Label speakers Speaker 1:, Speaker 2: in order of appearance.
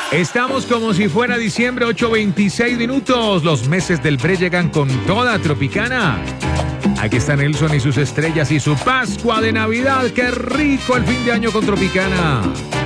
Speaker 1: Estamos como si fuera diciembre, 8:26 minutos. Los meses del Bre llegan con toda Tropicana. Aquí está Nelson y sus estrellas y su Pascua de Navidad. ¡Qué rico el fin de año con Tropicana!